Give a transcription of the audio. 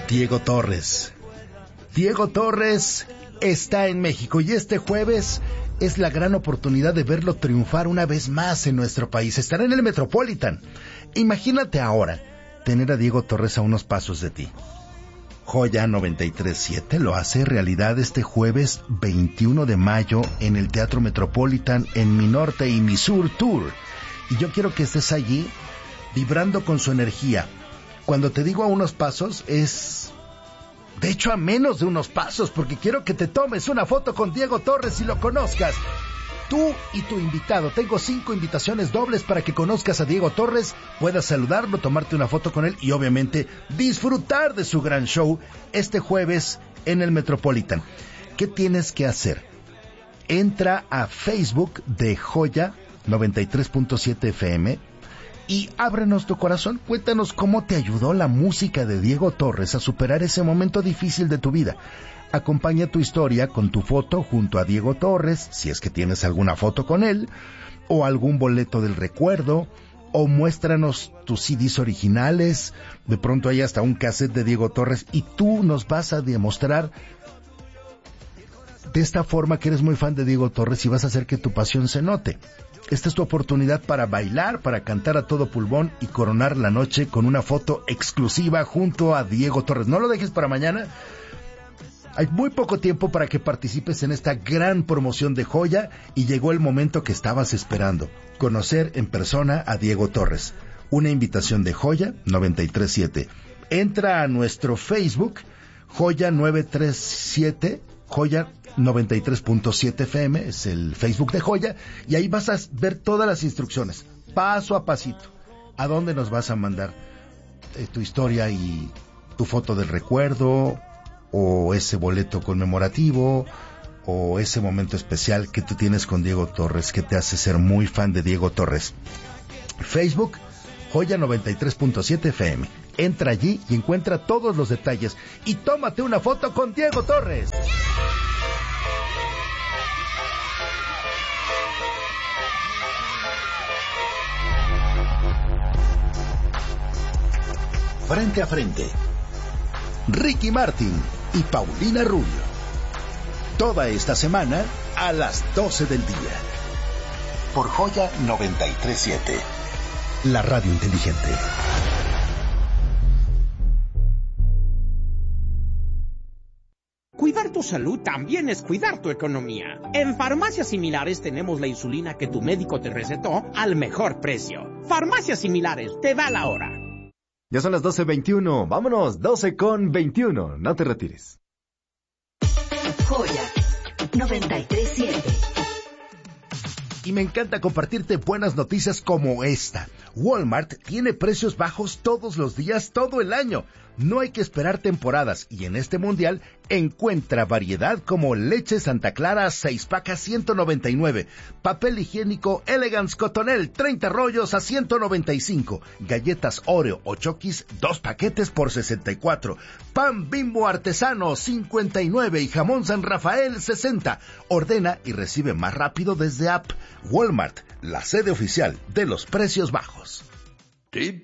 Diego Torres. Diego Torres está en México y este jueves es la gran oportunidad de verlo triunfar una vez más en nuestro país. Estará en el Metropolitan. Imagínate ahora tener a Diego Torres a unos pasos de ti. Joya 93.7 lo hace realidad este jueves 21 de mayo en el Teatro Metropolitan en Mi Norte y Mi Sur Tour. Y yo quiero que estés allí vibrando con su energía. Cuando te digo a unos pasos es... de hecho, a menos de unos pasos, porque quiero que te tomes una foto con Diego Torres y lo conozcas. Tú y tu invitado. Tengo 5 invitaciones dobles para que conozcas a Diego Torres, puedas saludarlo, tomarte una foto con él y obviamente disfrutar de su gran show este jueves en el Metropolitan. ¿Qué tienes que hacer? Entra a Facebook de Joya 93.7 FM y ábrenos tu corazón. Cuéntanos cómo te ayudó la música de Diego Torres a superar ese momento difícil de tu vida. Acompaña tu historia con tu foto junto a Diego Torres, si es que tienes alguna foto con él, o algún boleto del recuerdo, o muéstranos tus CDs originales. De pronto hay hasta un cassette de Diego Torres y tú nos vas a demostrar de esta forma que eres muy fan de Diego Torres y vas a hacer que tu pasión se note. Esta es tu oportunidad para bailar, para cantar a todo pulmón y coronar la noche con una foto exclusiva junto a Diego Torres. No lo dejes para mañana. Hay muy poco tiempo para que participes en esta gran promoción de Joya y llegó el momento que estabas esperando, conocer en persona a Diego Torres. Una invitación de Joya 93.7. Entra a nuestro Facebook, Joya 937, Joya 93.7 FM, es el Facebook de Joya, y ahí vas a ver todas las instrucciones, paso a pasito, a dónde nos vas a mandar tu historia y tu foto del recuerdo, o ese boleto conmemorativo, o ese momento especial que tú tienes con Diego Torres, que te hace ser muy fan de Diego Torres. Facebook, Joya 93.7 FM. Entra allí y encuentra todos los detalles y tómate una foto con Diego Torres. Frente a frente, Ricky Martin y Paulina Rubio. Toda esta semana a las 12 del día. Por Joya 93.7. La radio inteligente. Cuidar tu salud también es cuidar tu economía. En Farmacias Similares tenemos la insulina que tu médico te recetó al mejor precio. Farmacias Similares, te da la hora. Ya son las 12:21. Vámonos, 12:21. No te retires. Joya 93.7. Y me encanta compartirte buenas noticias como esta. Walmart tiene precios bajos todos los días, todo el año. No hay que esperar temporadas y en este mundial encuentra variedad como leche Santa Clara 6 pacas 199, papel higiénico Elegance Cotonel 30 rollos a 195, galletas Oreo o Chokis 2 paquetes por 64, pan Bimbo artesano 59 y jamón San Rafael 60. Ordena y recibe más rápido desde app. Walmart, la sede oficial de los precios bajos.